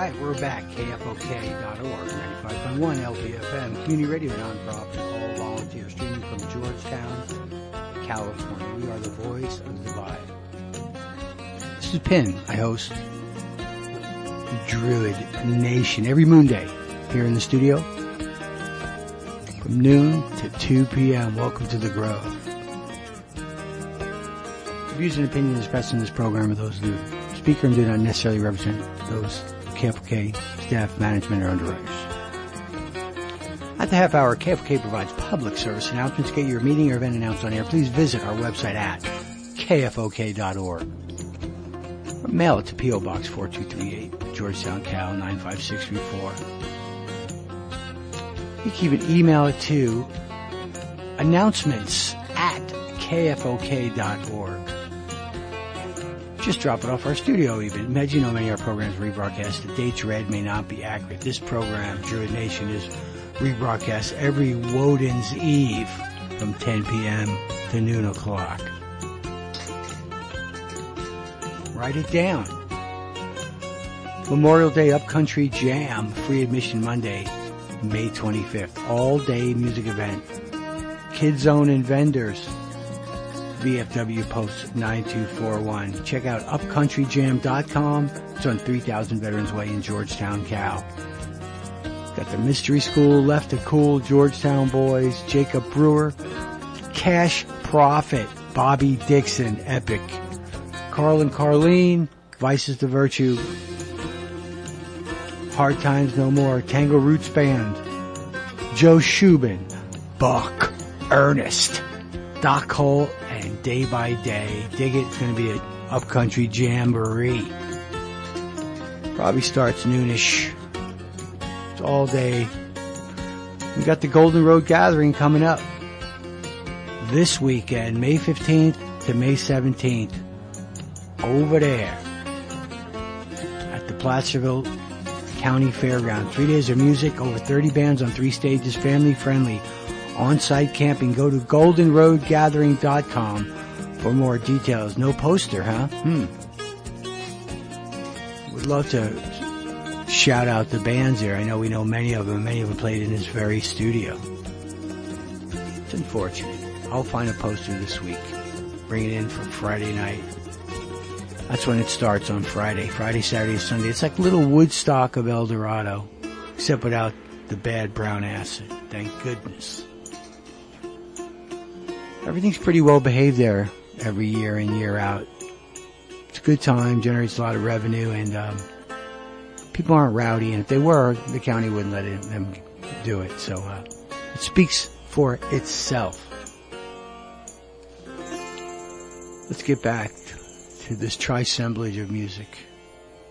right, we're back. KFOK.org, 95.1 LPFM, community radio, nonprofit, all volunteer, streaming from Georgetown, California. We are the voice of the divide. This is Pin. I host Druid Nation every moon day here in the studio from noon to 2 p.m. Welcome to the Grove. The views and opinions expressed in this program are those of the speaker and do not necessarily represent those KFOK staff, management, or underwriters. At the half hour, KFOK provides public service announcements. To get your meeting or event announced on air, please visit our website at KFOK.org. Or mail it to P.O. Box 4238, Georgetown, Cal 95634. You can even email it to announcements@KFOK.org. Just drop it off our studio even. As you know, many of our programs rebroadcast. The dates read may not be accurate. This program, Druid Nation, is rebroadcast every Woden's Eve from 10 p.m. to noon o'clock. Write it down. Memorial Day Upcountry Jam, free admission Monday, May 25th. All-day music event. Kids Zone and vendors. VFW Post 9241. Check out upcountryjam.com. It's on 3000 Veterans Way in Georgetown, Cal. Got the Mystery School, Left to Cool, Georgetown Boys, Jacob Brewer, Cash Prophet, Bobby Dixon, Epic, Carl and Carlene, Vices to Virtue, Hard Times No More, Tango Roots Band, Joe Shubin, Buck, Ernest, Doc Hole, and Day by Day. Dig it. It's going to be an upcountry jamboree. Probably starts noonish. It's all day. We got the Golden Road Gathering coming up this weekend, May 15th to May 17th. Over there at the Placerville County Fairground. 3 days of music, over 30 bands on 3 stages, family friendly. On-site camping. Go to goldenroadgathering.com for more details. No poster, huh? Would love to shout out the bands there. I know we know many of them. Many of them played in this very studio. It's unfortunate. I'll find a poster this week. Bring it in for Friday night. That's when it starts on Friday. Friday, Saturday, Sunday. It's like little Woodstock of El Dorado, except without the bad brown acid. Thank goodness. Everything's pretty well behaved there every year in, year out. It's a good time, generates a lot of revenue, and people aren't rowdy. And if they were, the county wouldn't let them do it. So it speaks for itself. Let's get back to this tri-assemblage of music.